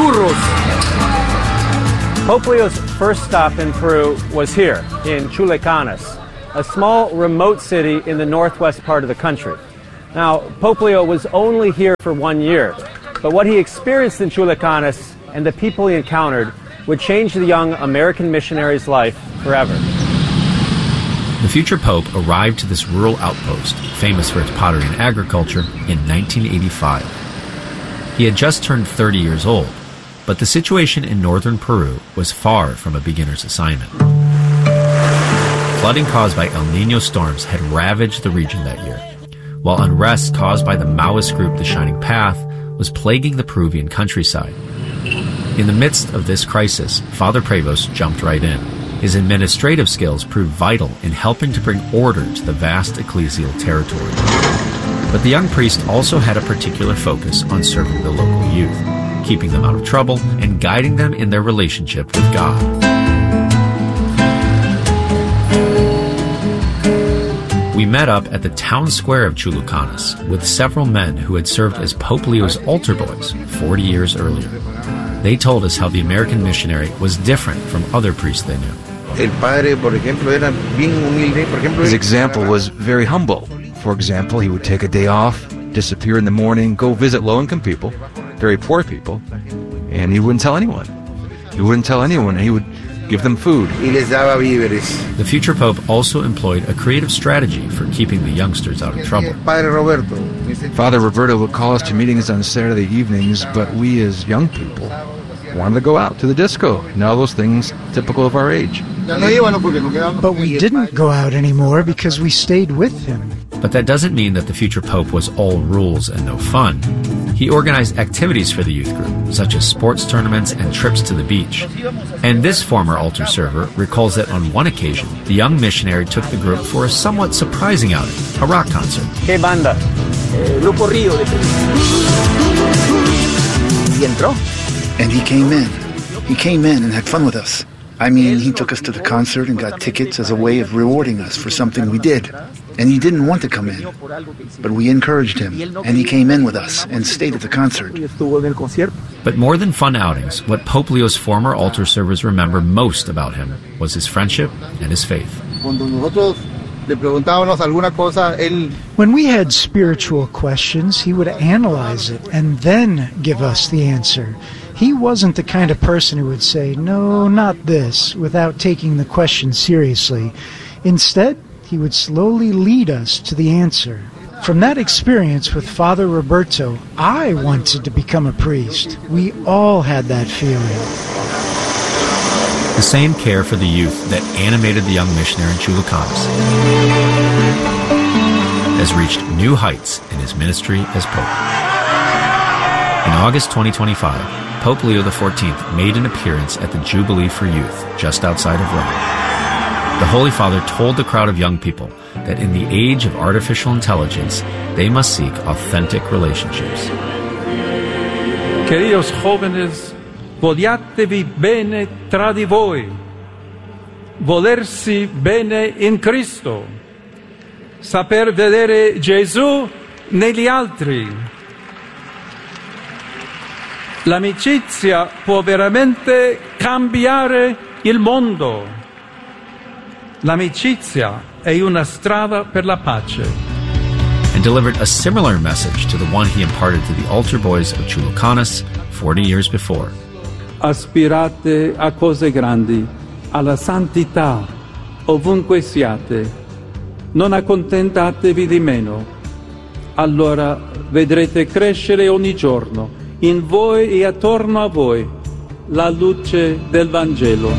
churros. Pope Leo's first stop in Peru was here, in Chulucanas, a small remote city in the northwest part of the country. Now, Pope Leo was only here for 1 year, but what he experienced in Chulucanas and the people he encountered would change the young American missionary's life forever. The future pope arrived to this rural outpost, famous for its pottery and agriculture, in 1985. He had just turned 30 years old, but the situation in northern Peru was far from a beginner's assignment. Flooding caused by El Niño storms had ravaged the region that year, while unrest caused by the Maoist group The Shining Path was plaguing the Peruvian countryside. In the midst of this crisis, Father Prevost jumped right in. His administrative skills proved vital in helping to bring order to the vast ecclesial territory. But the young priest also had a particular focus on serving the local youth, keeping them out of trouble and guiding them in their relationship with God. We met up at the town square of Chulucanas with several men who had served as Pope Leo's altar boys 40 years earlier. They told us how the American missionary was different from other priests they knew. His example was very humble. For example, he would take a day off, disappear in the morning, go visit low-income people, very poor people, and he wouldn't tell anyone. He wouldn't tell anyone. He would give them food. The future pope also employed a creative strategy for keeping the youngsters out of trouble. Father Roberto would call us to meetings on Saturday evenings, but we as young people wanted to go out to the disco and all those things typical of our age. But we didn't go out anymore because we stayed with him. But that doesn't mean that the future pope was all rules and no fun. He organized activities for the youth group, such as sports tournaments and trips to the beach. And this former altar server recalls that on one occasion, the young missionary took the group for a somewhat surprising outing, a rock concert. ¿Qué banda? Grupo Río de Perú. Y entró. And he came in. He came in and had fun with us. I mean, he took us to the concert and got tickets as a way of rewarding us for something we did. And he didn't want to come in, but we encouraged him, and he came in with us and stayed at the concert. But more than fun outings, what Pope Leo's former altar servers remember most about him was his friendship and his faith. When we had spiritual questions, he would analyze it and then give us the answer. He wasn't the kind of person who would say, "No, not this," without taking the question seriously. Instead, he would slowly lead us to the answer. From that experience with Father Roberto, I wanted to become a priest. We all had that feeling. The same care for the youth that animated the young missionary in Chulucanas has reached new heights in his ministry as Pope. In August 2025, Pope Leo XIV made an appearance at the Jubilee for Youth just outside of Rome. The Holy Father told the crowd of young people that in the age of artificial intelligence, they must seek authentic relationships. Queridos jóvenes, vogliatevi bene tra di voi, volersi bene in Cristo, saper vedere Gesù negli altri. L'amicizia può veramente cambiare il mondo. L'amicizia è una strada per la pace. And delivered a similar message to the one he imparted to the altar boys of Chulucanas 40 years before. Aspirate a cose grandi, alla santità, ovunque siate. Non accontentatevi di meno. Allora vedrete crescere ogni giorno, in voi e attorno a voi, la luce del Vangelo.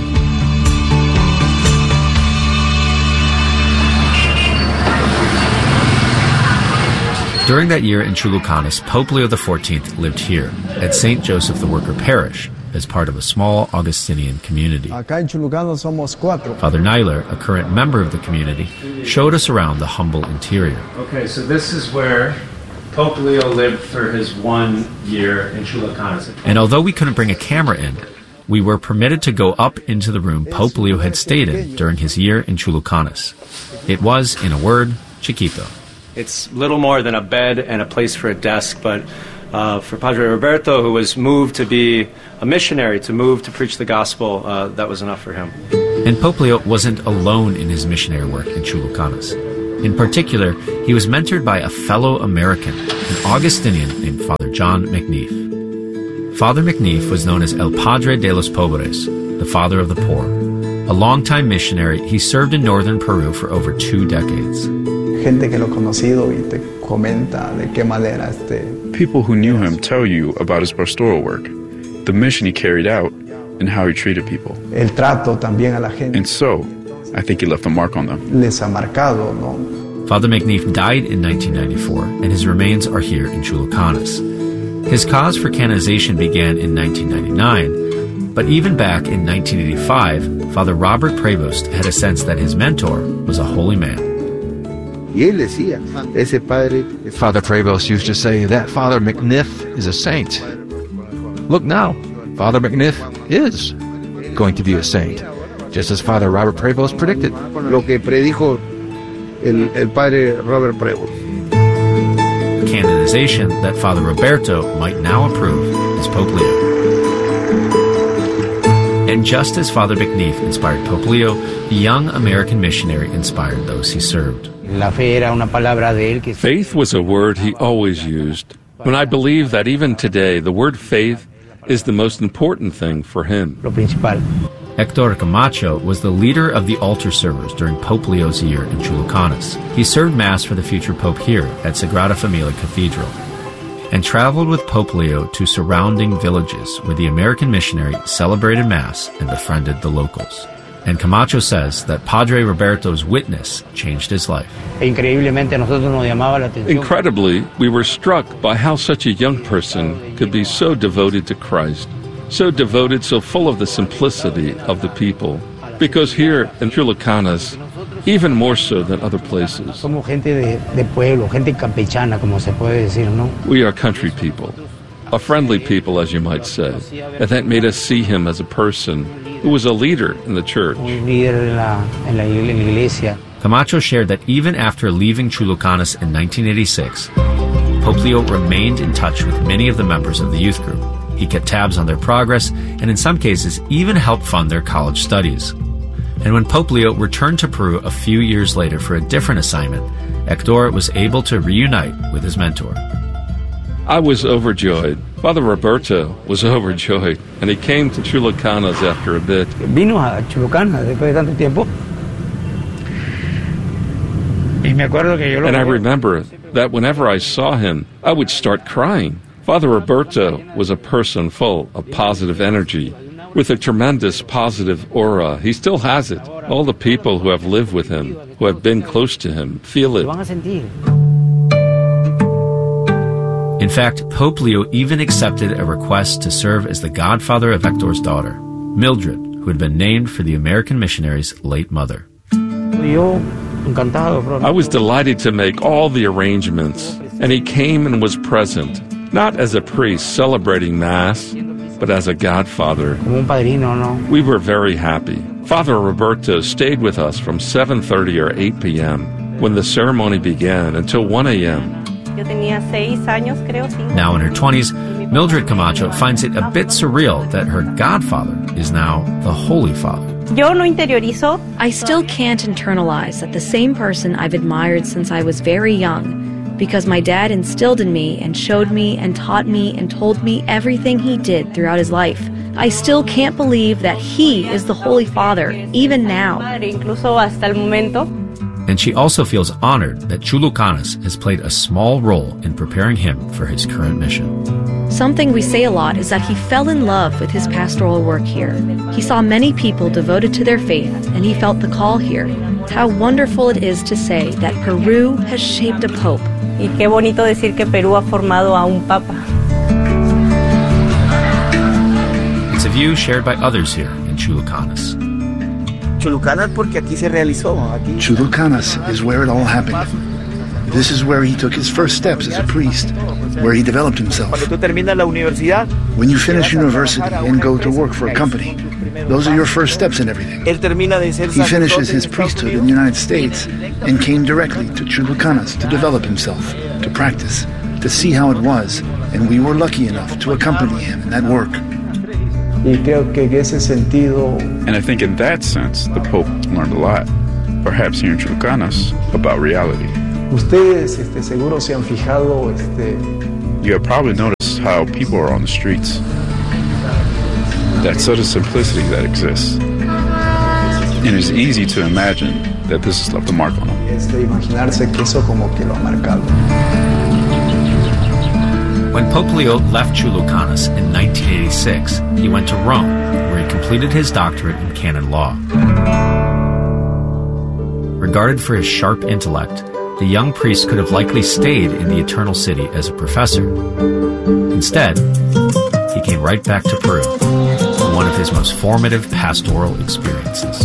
During that year in Chulucanas, Pope Leo XIV lived here at St. Joseph the Worker Parish as part of a small Augustinian community. Father Nyler, a current member of the community, showed us around the humble interior. Okay, so this is where Pope Leo lived for his 1 year in Chulucanas. And although we couldn't bring a camera in, we were permitted to go up into the room Pope Leo had stayed in during his year in Chulucanas. It was, in a word, chiquito. It's little more than a bed and a place for a desk, but For Padre Roberto, who was moved to be a missionary, to move to preach the gospel, that was enough for him. And Pope Leo wasn't alone in his missionary work in Chulucanas. In particular, he was mentored by a fellow American, an Augustinian named Father John McNeef. Father McNeef was known as El Padre de los Pobres, the father of the poor. A longtime missionary, he served in northern Peru for over 2 decades. People who knew him tell you about his pastoral work, the mission he carried out, and how he treated people. And so, I think he left a mark on them. Father McNeef died in 1994, and his remains are here in Chulucanas. His cause for canonization began in 1999, but even back in 1985, Father Robert Prevost had a sense that his mentor was a holy man. Father Prevost used to say that Father McNiff is a saint. Look now, Father McNiff is going to be a saint, just as Father Robert Prevost predicted. Canonization that Father Roberto might now approve as Pope Leo. And just as Father McNeef inspired Pope Leo, the young American missionary inspired those he served. Faith was a word he always used. And I believe that even today, the word faith is the most important thing for him. Hector Camacho was the leader of the altar servers during Pope Leo's year in Chulucanas. He served Mass for the future Pope here at Sagrada Familia Cathedral and traveled with Pope Leo to surrounding villages where the American missionary celebrated Mass and befriended the locals. And Camacho says that Padre Roberto's witness changed his life. Incredibly, we were struck by how such a young person could be so devoted to Christ, so devoted, so full of the simplicity of the people. Because here in Chulucanas, even more so than other places, we are country people, a friendly people, as you might say, and that made us see him as a person who was a leader in the church. Camacho shared that even after leaving Chulucanas in 1986, Pope Leo remained in touch with many of the members of the youth group. He kept tabs on their progress and in some cases even helped fund their college studies. And when Pope Leo returned to Peru a few years later for a different assignment, Hector was able to reunite with his mentor. I was overjoyed. Father Roberto was overjoyed, and he came to Chulucanas after a bit. Vino a Chulucanas después de tanto tiempo. And I remember that whenever I saw him, I would start crying. Father Roberto was a person full of positive energy, with a tremendous positive aura. He still has it. All the people who have lived with him, who have been close to him, feel it. In fact, Pope Leo even accepted a request to serve as the godfather of Hector's daughter, Mildred, who had been named for the American missionary's late mother. I was delighted to make all the arrangements, and he came and was present, not as a priest celebrating Mass, but as a godfather. We were very happy. Father Roberto stayed with us from 7:30 or 8 p.m. when the ceremony began until 1 a.m. Now in her 20s, Mildred Camacho finds it a bit surreal that her godfather is now the Holy Father. I still can't internalize that the same person I've admired since I was very young, because my dad instilled in me and showed me and taught me and told me everything he did throughout his life. I still can't believe that he is the Holy Father, even now. And she also feels honored that Chulucanas has played a small role in preparing him for his current mission. Something we say a lot is that he fell in love with his pastoral work here. He saw many people devoted to their faith, and he felt the call here. How wonderful it is to say that Peru has shaped a pope. Y qué bonito decir que Perú ha formado a un papa. It's a view shared by others here in Chulucanas. Chulucanas porque aquí se realizó. Chulucanas is where it all happened. This is where he took his first steps as a priest, where he developed himself. Cuando tú terminas la universidad, when you finish university and go to work for a company, those are your first steps in everything. Él termina de ser he finishes his priesthood in the United States and came directly to Chulucanas to develop himself, to practice, to see how it was And we were lucky enough to accompany him in that work. And I think in that sense, the Pope learned a lot, perhaps here in Chulucanas, about reality. You have probably noticed how people are on the streets. That sort of simplicity that exists. And it's easy to imagine that this has left a mark on them. When Pope Leo left Chulucanas in 1986, he went to Rome, where he completed his doctorate in canon law. Regarded for his sharp intellect, the young priest could have likely stayed in the Eternal City as a professor. Instead, he came right back to Peru for one of his most formative pastoral experiences.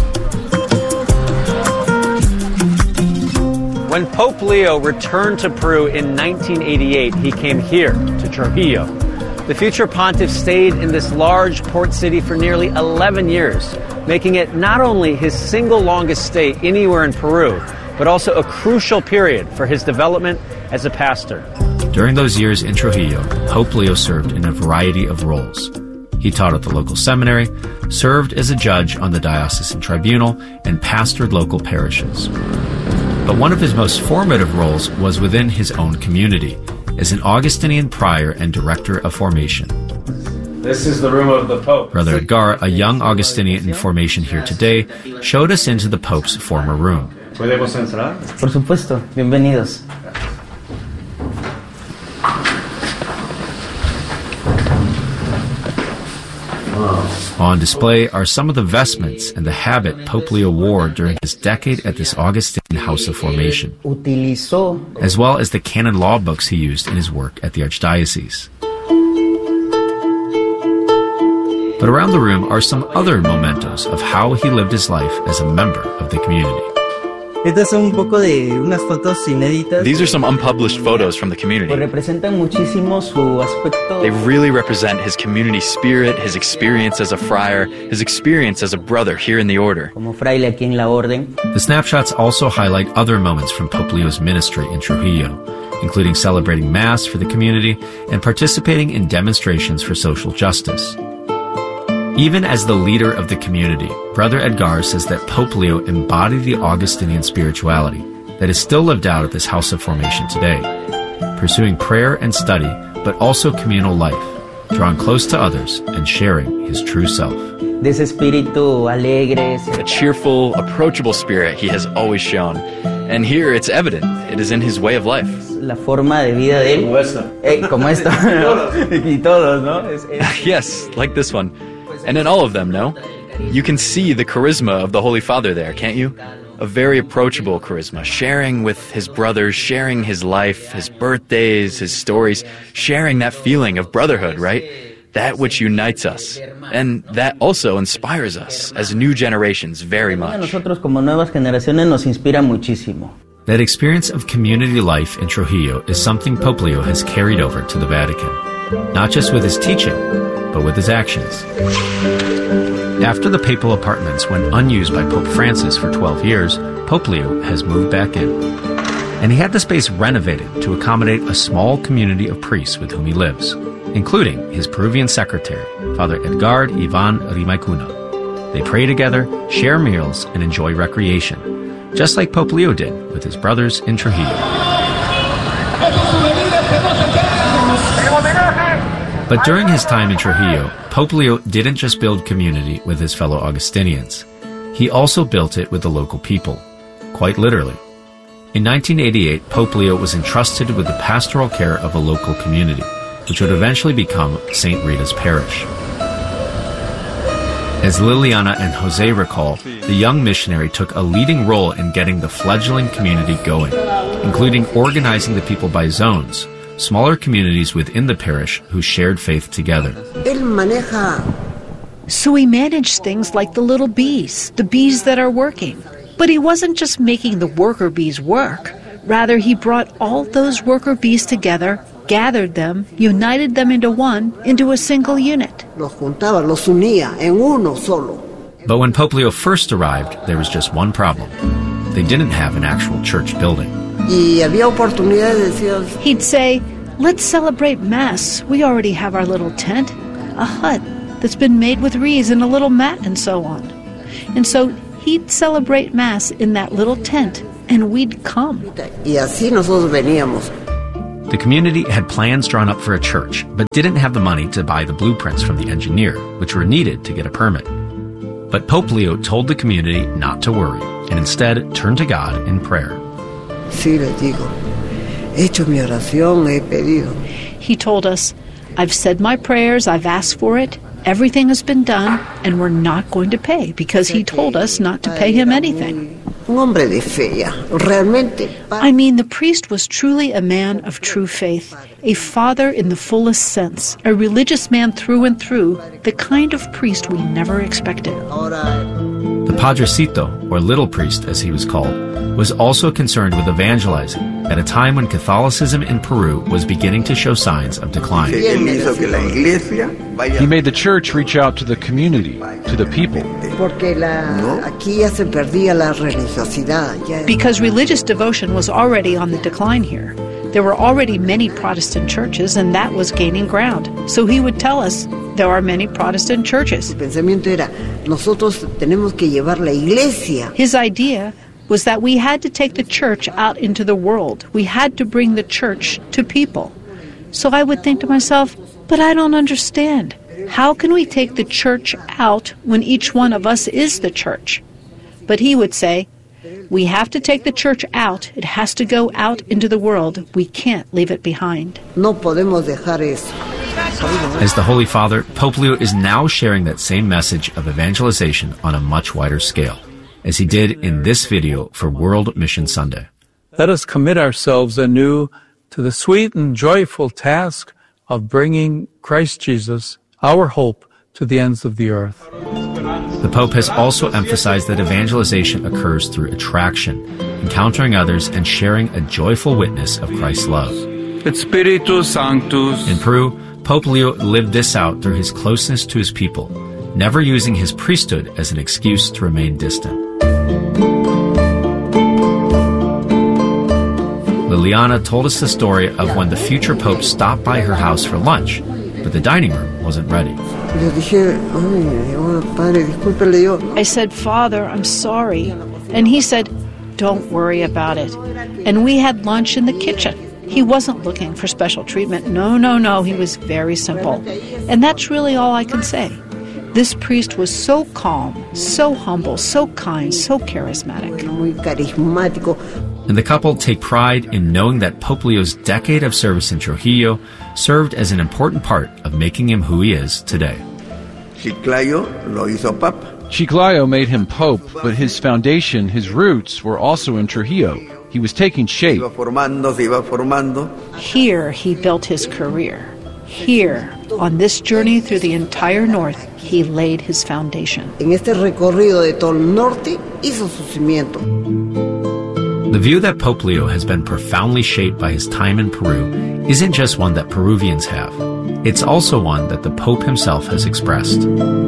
When Pope Leo returned to Peru in 1988, he came here to Trujillo. The future pontiff stayed in this large port city for nearly 11 years, making it not only his single longest stay anywhere in Peru, but also a crucial period for his development as a pastor. During those years in Trujillo, Pope Leo served in a variety of roles. He taught at the local seminary, served as a judge on the diocesan tribunal, and pastored local parishes. But one of his most formative roles was within his own community, as an Augustinian prior and director of formation. This is the room of the Pope. Brother Edgar, a young Augustinian in formation here today, showed us into the Pope's former room. ¿Podemos entrar? Por supuesto, bienvenidos. On display are some of the vestments and the habit Pope Leo wore during his decade at this Augustine house of formation, as well as the canon law books he used in his work at the Archdiocese. But around the room are some other mementos of how he lived his life as a member of the community. These are some unpublished photos from the community. They really represent his community spirit, his experience as a friar, his experience as a brother here in the order. The snapshots also highlight other moments from Pope Leo's ministry in Trujillo, including celebrating Mass for the community and participating in demonstrations for social justice. Even as the leader of the community, Brother Edgar says that Pope Leo embodied the Augustinian spirituality that is still lived out at this house of formation today, pursuing prayer and study, but also communal life, drawing close to others and sharing his true self. A cheerful, approachable spirit he has always shown. And here it's evident. It is in his way of life. Yes, like this one. And in all of them, no? You can see the charisma of the Holy Father there, can't you? A very approachable charisma, sharing with his brothers, sharing his life, his birthdays, his stories, sharing that feeling of brotherhood, right? That which unites us. And that also inspires us as new generations very much. That experience of community life in Trujillo is something Pope Leo has carried over to the Vatican, not just with his teaching, but with his actions. After the papal apartments went unused by Pope Francis for 12 years, Pope Leo has moved back in. And he had the space renovated to accommodate a small community of priests with whom he lives, including his Peruvian secretary, Father Edgar Ivan Rimaicuna. They pray together, share meals, and enjoy recreation, just like Pope Leo did with his brothers in Trujillo. But during his time in Trujillo, Pope Leo didn't just build community with his fellow Augustinians. He also built it with the local people, quite literally. In 1988, Pope Leo was entrusted with the pastoral care of a local community, which would eventually become St. Rita's Parish. As Liliana and Jose recall, the young missionary took a leading role in getting the fledgling community going, including organizing the people by zones, smaller communities within the parish who shared faith together. So he managed things like the little bees, the bees that are working. But he wasn't just making the worker bees work. Rather, he brought all those worker bees together, gathered them, united them into a single unit. But when Pope Leo first arrived, there was just one problem. They didn't have an actual church building. He'd say, let's celebrate Mass. We already have our little tent, a hut that's been made with reeds and a little mat and so on. And so he'd celebrate Mass in that little tent, and we'd come. Y así nosotros veníamos. The community had plans drawn up for a church, but didn't have the money to buy the blueprints from the engineer, which were needed to get a permit. But Pope Leo told the community not to worry, and instead turned to God in prayer. Sí, les digo, he hecho mi oración, he pedido. He told us, I've said my prayers, I've asked for it, everything has been done, and we're not going to pay, because he told us not to pay him anything. Un hombre de fe, ya, realmente. I mean, the priest was truly a man of true faith, a father in the fullest sense, a religious man through and through, the kind of priest we never expected. The Padrecito, or little priest as he was called, was also concerned with evangelizing at a time when Catholicism in Peru was beginning to show signs of decline. He made the church reach out to the community, to the people. Because religious devotion was already on the decline here. There were already many Protestant churches, and that was gaining ground. So he would tell us, there are many Protestant churches. His idea was that we had to take the church out into the world. We had to bring the church to people. So I would think to myself, but I don't understand. How can we take the church out when each one of us is the church? But he would say, we have to take the church out. It has to go out into the world. We can't leave it behind. No podemos dejar eso. As the Holy Father, Pope Leo is now sharing that same message of evangelization on a much wider scale, as he did in this video for World Mission Sunday. Let us commit ourselves anew to the sweet and joyful task of bringing Christ Jesus, our hope, to the ends of the earth. The Pope has also emphasized that evangelization occurs through attraction, encountering others and sharing a joyful witness of Christ's love. Et Spiritus Sanctus. In Peru, Pope Leo lived this out through his closeness to his people, never using his priesthood as an excuse to remain distant. Liliana told us the story of when the future Pope stopped by her house for lunch, but the dining room wasn't ready. I said, Father, I'm sorry. And he said, don't worry about it. And we had lunch in the kitchen. He wasn't looking for special treatment. No. He was very simple. And that's really all I can say. This priest was so calm, so humble, so kind, so charismatic. And the couple take pride in knowing that Pope Leo's decade of service in Trujillo served as an important part of making him who he is today. Chiclayo made him Pope, but his foundation, his roots, were also in Trujillo. He was taking shape. Here he built his career. Here, on this journey through the entire north, he laid his foundation. En este recorrido de todo el norte hizo su cimiento. The view that Pope Leo has been profoundly shaped by his time in Peru isn't just one that Peruvians have. It's also one that the Pope himself has expressed.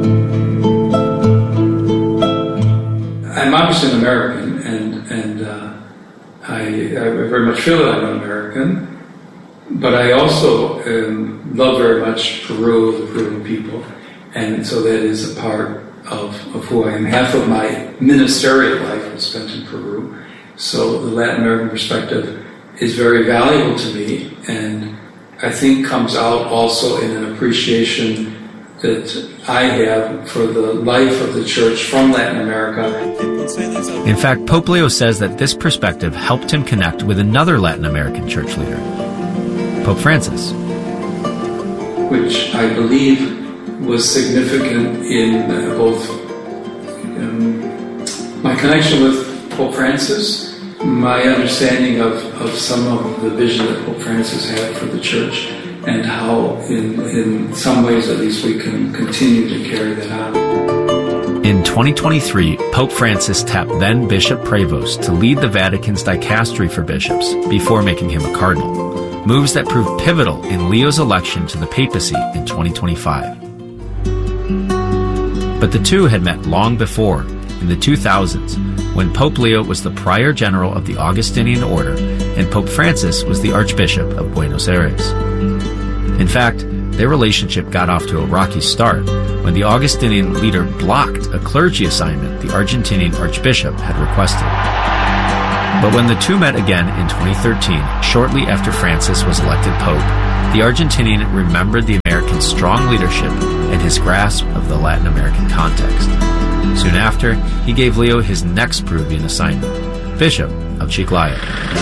I'm obviously an American, and I very much feel that I'm an American, but I also love very much Peru, the Peruvian people, and so that is a part of who I am. Half of my ministerial life was spent in Peru, so the Latin American perspective is very valuable to me, and I think comes out also in an appreciation that I have for the life of the church from Latin America. In fact, Pope Leo says that this perspective helped him connect with another Latin American church leader, Pope Francis. Which I believe was significant in both my connection with Pope Francis, my understanding of some of the vision that Pope Francis had for the church, and how in some ways at least we can continue to carry that out. In 2023, Pope Francis tapped then Bishop Prevost to lead the Vatican's dicastery for bishops before making him a cardinal, moves that proved pivotal in Leo's election to the papacy in 2025. But the two had met long before, in the 2000s, when Pope Leo was the Prior General of the Augustinian Order and Pope Francis was the Archbishop of Buenos Aires. In fact, their relationship got off to a rocky start when the Augustinian leader blocked a clergy assignment the Argentinian Archbishop had requested. But when the two met again in 2013, shortly after Francis was elected Pope, the Argentinian remembered the American's strong leadership and his grasp of the Latin American context. Soon after, he gave Leo his next Peruvian assignment, Bishop of Chiclayo.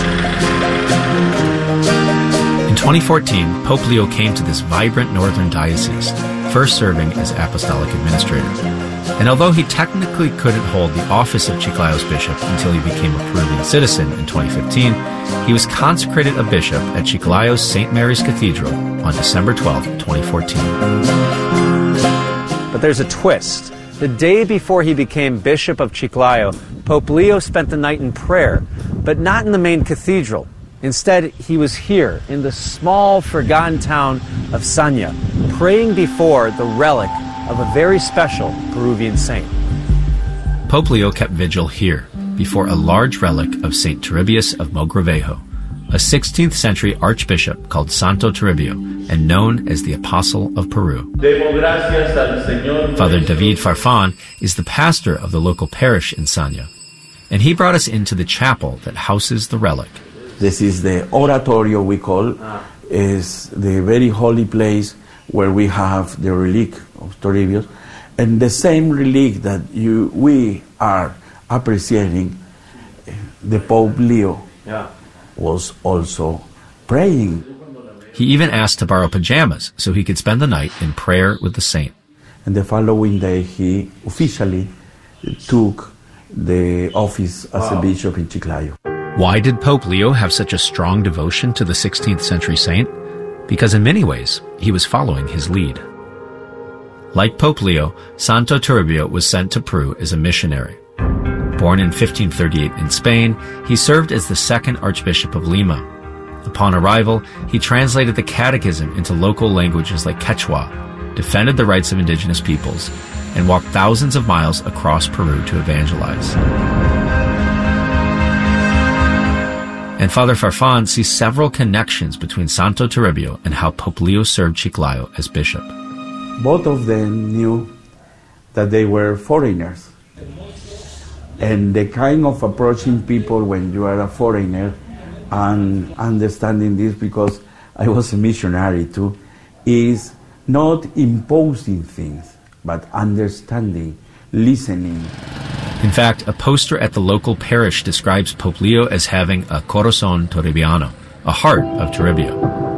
In 2014, Pope Leo came to this vibrant northern diocese, first serving as apostolic administrator. And although he technically couldn't hold the office of Chiclayo's bishop until he became a Peruvian citizen in 2015, he was consecrated a bishop at Chiclayo's St. Mary's Cathedral on December 12, 2014. But there's a twist. The day before he became Bishop of Chiclayo, Pope Leo spent the night in prayer, but not in the main cathedral. Instead, he was here in the small, forgotten town of Sanya, praying before the relic of a very special Peruvian saint. Pope Leo kept vigil here, before a large relic of St. Toribio of Mogrovejo, a 16th century archbishop called Santo Toribio and known as the Apostle of Peru. Father David Farfan is the pastor of the local parish in Sanya, and he brought us into the chapel that houses the relic. This is the oratorio we call, is the very holy place where we have the relic of Toribio, and the same relic that we are appreciating, the Pope Leo was also praying. He even asked to borrow pajamas so he could spend the night in prayer with the saint. And the following day he officially took the office as a bishop in Chiclayo. Why did Pope Leo have such a strong devotion to the 16th century saint? Because in many ways, he was following his lead. Like Pope Leo, Santo Toribio was sent to Peru as a missionary. Born in 1538 in Spain, he served as the second Archbishop of Lima. Upon arrival, he translated the Catechism into local languages like Quechua, defended the rights of indigenous peoples, and walked thousands of miles across Peru to evangelize. And Father Farfan sees several connections between Santo Toribio and how Pope Leo served Chiclayo as bishop. Both of them knew that they were foreigners. And the kind of approaching people when you are a foreigner and understanding this, because I was a missionary too, is not imposing things, but understanding, listening. In fact, a poster at the local parish describes Pope Leo as having a corazón toribiano, a heart of Toribio.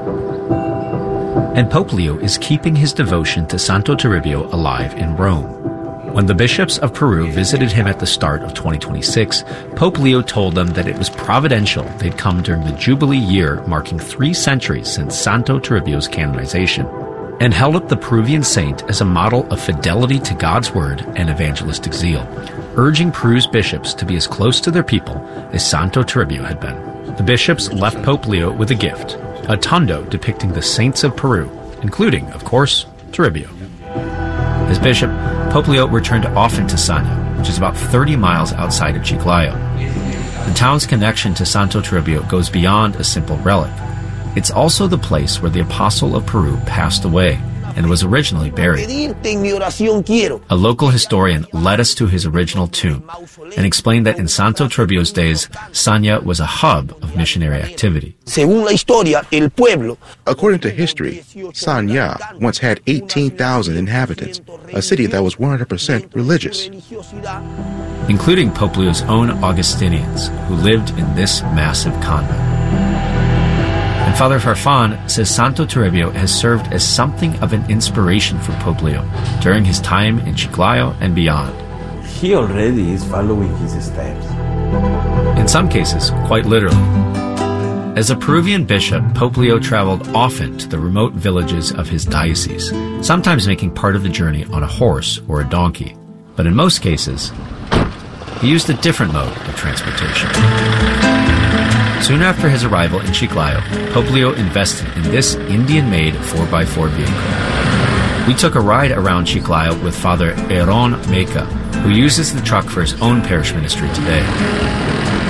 And Pope Leo is keeping his devotion to Santo Toribio alive in Rome. When the bishops of Peru visited him at the start of 2026, Pope Leo told them that it was providential they'd come during the Jubilee year marking 3 centuries since Santo Toribio's canonization, and held up the Peruvian saint as a model of fidelity to God's word and evangelistic zeal, urging Peru's bishops to be as close to their people as Santo Toribio had been. The bishops left Pope Leo with a gift, a tondo depicting the saints of Peru, including, of course, Toribio. As bishop, Pope Leo returned often to Sanya, which is about 30 miles outside of Chiclayo. The town's connection to Santo Toribio goes beyond a simple relic. It's also the place where the Apostle of Peru passed away and was originally buried. A local historian led us to his original tomb and explained that in Santo Toribio's days, Sanya was a hub of missionary activity. According to history, Sanya once had 18,000 inhabitants, a city that was 100% religious, including Pope Leo's own Augustinians, who lived in this massive convent. And Father Farfan says Santo Toribio has served as something of an inspiration for Pope Leo during his time in Chiclayo and beyond. He already is following his steps. In some cases, quite literally. As a Peruvian bishop, Pope Leo traveled often to the remote villages of his diocese, sometimes making part of the journey on a horse or a donkey. But in most cases, he used a different mode of transportation. Soon after his arrival in Chiclayo, Pope Leo invested in this Indian-made 4x4 vehicle. We took a ride around Chiclayo with Father Aaron Meca, who uses the truck for his own parish ministry today.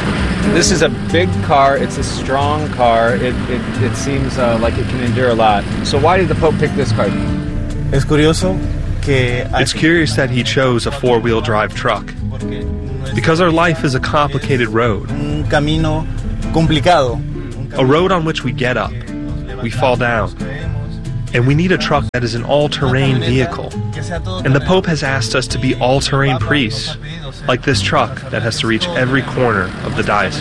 This is a big car. It's a strong car. It seems like it can endure a lot. So why did the Pope pick this car? Es curioso que... It's curious that he chose a four-wheel drive truck. Because our life is a complicated road. Un camino complicado. A road on which we get up, we fall down. And we need a truck that is an all-terrain vehicle. And the Pope has asked us to be all-terrain priests, like this truck that has to reach every corner of the diocese.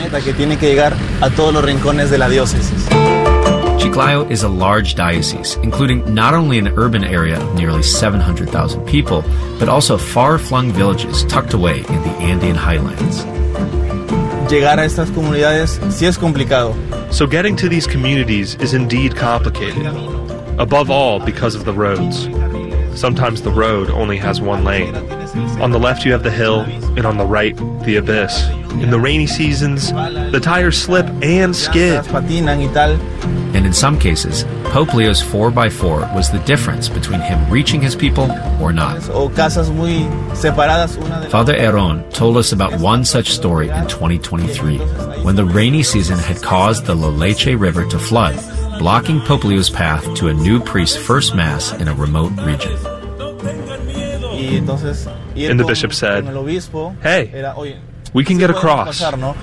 Chiclayo is a large diocese, including not only an urban area of nearly 700,000 people, but also far-flung villages tucked away in the Andean highlands. Llegar a estas comunidades sí es complicado. So getting to these communities is indeed complicated. Above all, because of the roads. Sometimes the road only has one lane. On the left you have the hill, and on the right, the abyss. In the rainy seasons, the tires slip and skid. And in some cases, Pope Leo's 4x4 was the difference between him reaching his people or not. Father Heron told us about one such story in 2023, when the rainy season had caused the La Leche River to flood, blocking Pope Leo's path to a new priest's first Mass in a remote region. And the bishop said, "Hey, we can get across.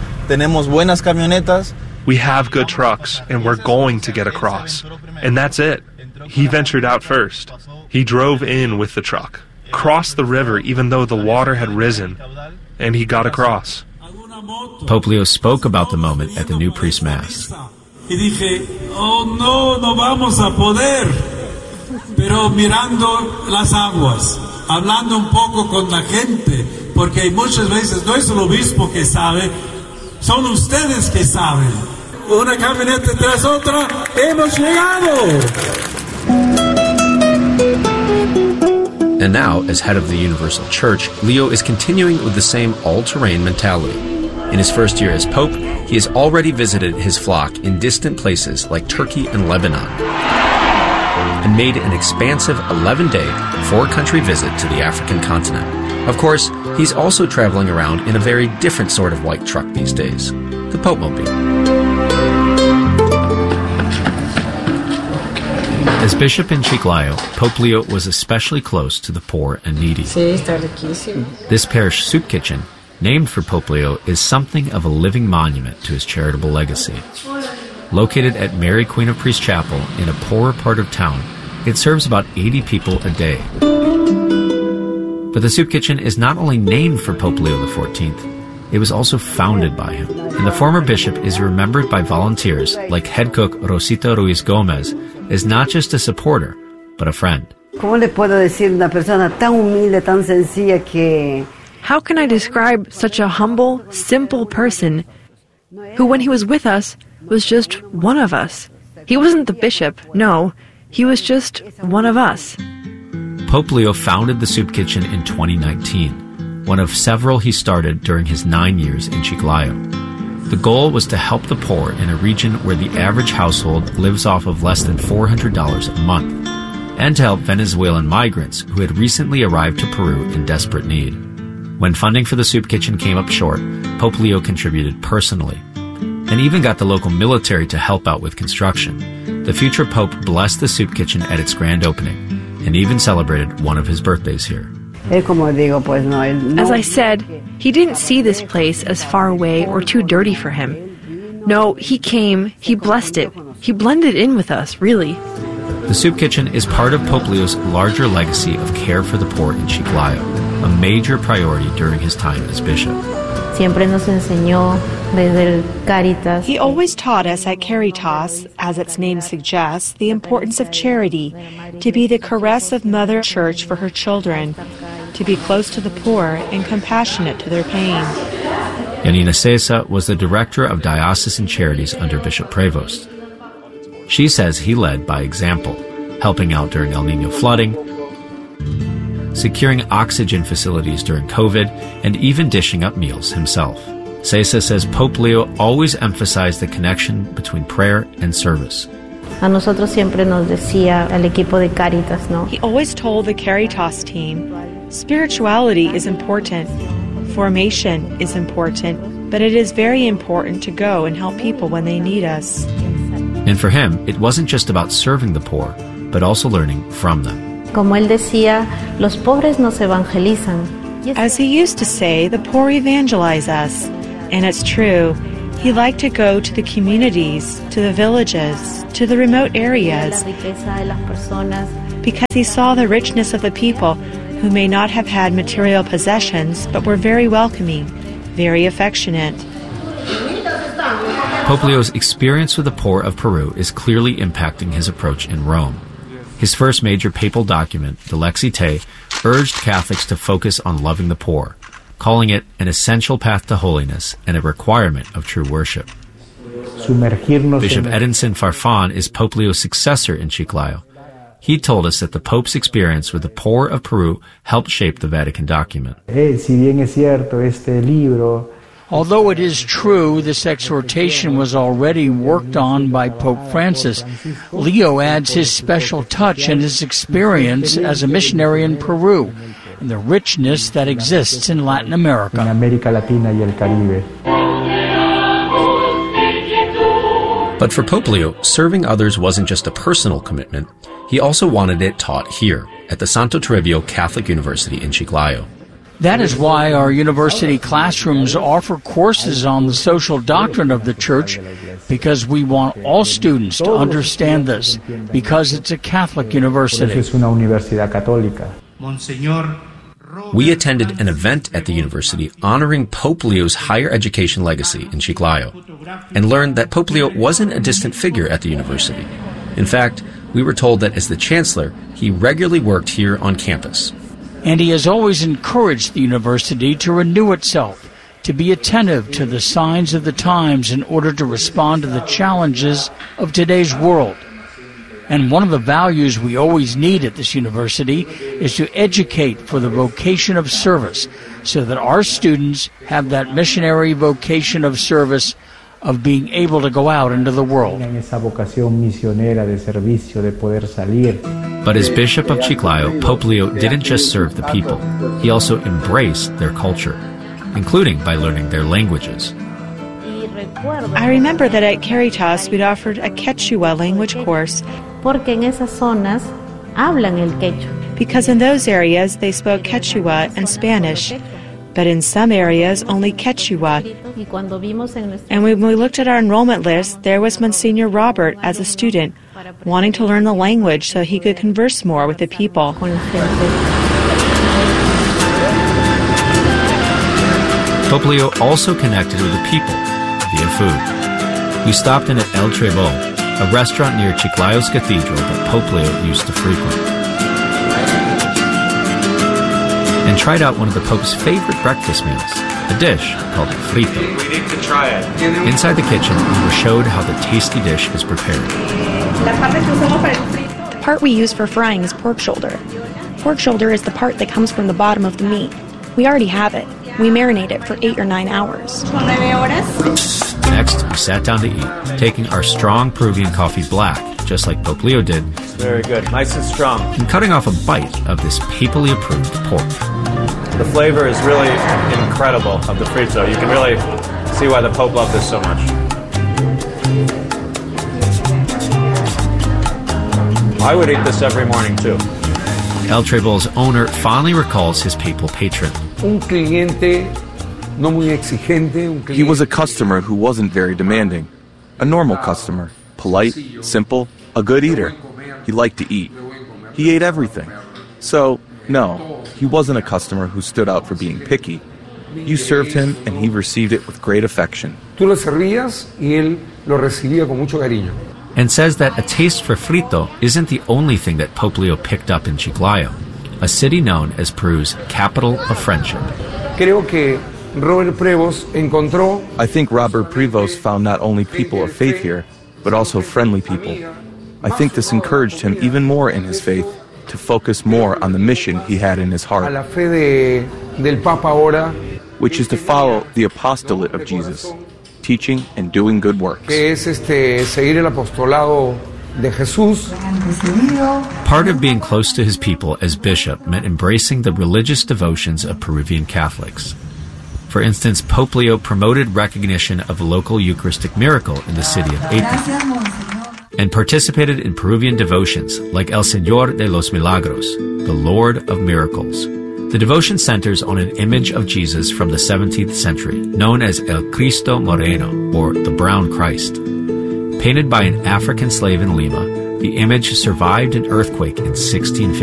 We have good trucks, and we're going to get across." And that's it. He ventured out first. He drove in with the truck, crossed the river even though the water had risen, and he got across. Pope Leo spoke about the moment at the new priest Mass. Y dije, oh no, no vamos a poder. Pero mirando las aguas, hablando un poco con la gente, porque hay muchas veces no es el obispo que sabe, son ustedes que saben. Una camioneta tras otra, hemos llegado. And now, as head of the Universal Church, Leo is continuing with the same all-terrain mentality. In his first year as Pope, he has already visited his flock in distant places like Turkey and Lebanon, and made an expansive 11-day, 4-country visit to the African continent. Of course, he's also traveling around in a very different sort of white truck these days, the Pope-mobile. As bishop in Chiclayo, Pope Leo was especially close to the poor and needy. This parish soup kitchen, named for Pope Leo, is something of a living monument to his charitable legacy. Located at Mary Queen of Peace Chapel in a poorer part of town, it serves about 80 people a day. But the soup kitchen is not only named for Pope Leo XIV, it was also founded by him. And the former bishop is remembered by volunteers like head cook Rosita Ruiz Gomez as not just a supporter, but a friend. ¿Cómo le puedo decir una persona tan humilde, tan sencilla que... How can I describe such a humble, simple person who, when he was with us, was just one of us? He wasn't the bishop, no. He was just one of us. Pope Leo founded the soup kitchen in 2019, one of several he started during his 9 years in Chiclayo. The goal was to help the poor in a region where the average household lives off of less than $400 a month, and to help Venezuelan migrants who had recently arrived to Peru in desperate need. When funding for the soup kitchen came up short, Pope Leo contributed personally, and even got the local military to help out with construction. The future Pope blessed the soup kitchen at its grand opening, and even celebrated one of his birthdays here. As I said, he didn't see this place as far away or too dirty for him. No, he came, he blessed it. He blended in with us, really. The soup kitchen is part of Pope Leo's larger legacy of care for the poor in Chiclayo, a major priority during his time as bishop. Siempre nos enseñó desde el Caritas. He always taught us at Caritas, as its name suggests, the importance of charity, to be the caress of Mother Church for her children, to be close to the poor and compassionate to their pain. Yanina Cesa was the director of diocesan charities under Bishop Prevost. She says he led by example, helping out during El Niño flooding, securing oxygen facilities during COVID, and even dishing up meals himself. Cesa says Pope Leo always emphasized the connection between prayer and service. A nosotros siempre nos decía al equipo de Caritas, ¿no? He always told the Caritas team, spirituality is important, formation is important, but it is very important to go and help people when they need us. And for him, it wasn't just about serving the poor, but also learning from them. Como él decía, los pobres nos evangelizan. As he used to say, the poor evangelize us. And it's true. He liked to go to the communities, to the villages, to the remote areas, because he saw the richness of the people who may not have had material possessions, but were very welcoming, very affectionate. Pope Leo's experience with the poor of Peru is clearly impacting his approach in Rome. His first major papal document, the Lexi Te, urged Catholics to focus on loving the poor, calling it an essential path to holiness and a requirement of true worship. Bishop Edinson Farfan is Pope Leo's successor in Chiclayo. He told us that the Pope's experience with the poor of Peru helped shape the Vatican document. Although it is true this exhortation was already worked on by Pope Francis, Leo adds his special touch and his experience as a missionary in Peru and the richness that exists in Latin America. But for Pope Leo, serving others wasn't just a personal commitment. He also wanted it taught here, at the Santo Toribio Catholic University in Chiclayo. That is why our university classrooms offer courses on the social doctrine of the Church, because we want all students to understand this, because it's a Catholic university. We attended an event at the university honoring Pope Leo's higher education legacy in Chiclayo, and learned that Pope Leo wasn't a distant figure at the university. In fact, we were told that as the chancellor, he regularly worked here on campus. And he has always encouraged the university to renew itself, to be attentive to the signs of the times in order to respond to the challenges of today's world. And one of the values we always need at this university is to educate for the vocation of service, so that our students have that missionary vocation of service of being able to go out into the world. But as Bishop of Chiclayo, Pope Leo didn't just serve the people. He also embraced their culture, including by learning their languages. I remember that at Caritas we'd offered a Quechua language course. Porque en esas zonas hablan el quechua. Because in those areas they spoke Quechua and Spanish, but in some areas only Quechua. And when we looked at our enrollment list, there was Monsignor Robert as a student, wanting to learn the language so he could converse more with the people. Pope Leo also connected with the people via food. We stopped in at El Trebol, a restaurant near Chiclayo's cathedral that Pope Leo used to frequent, and tried out one of the Pope's favorite breakfast meals, a dish called frito. We need to try it. Inside the kitchen, we were showed how the tasty dish is prepared. The part we use for frying is pork shoulder. Pork shoulder is the part that comes from the bottom of the meat. We already have it. We marinate it for 8 or 9 hours. Next, we sat down to eat, taking our strong Peruvian coffee black, just like Pope Leo did. Very good, nice and strong. And cutting off a bite of this papally approved pork. The flavor is really incredible of the frito. You can really see why the Pope loved this so much. I would eat this every morning too. El Trebol's owner fondly recalls his papal patron. He was a customer who wasn't very demanding. A normal customer. Polite, simple, a good eater. He liked to eat. He ate everything. So, no, he wasn't a customer who stood out for being picky. You served him and he received it with great affection. And says that a taste for frito isn't the only thing that Pope Leo picked up in Chiclayo, a city known as Peru's capital of friendship. I think Robert Prevost found not only people of faith here, but also friendly people. I think this encouraged him even more in his faith to focus more on the mission he had in his heart, which is to follow the apostolate of Jesus, teaching and doing good works. Part of being close to his people as bishop meant embracing the religious devotions of Peruvian Catholics. For instance, Pope Leo promoted recognition of a local Eucharistic miracle in the city of Eta, and participated in Peruvian devotions like El Señor de los Milagros, the Lord of Miracles. The devotion centers on an image of Jesus from the 17th century, known as El Cristo Moreno, or the Brown Christ. Painted by an African slave in Lima, the image survived an earthquake in 1650.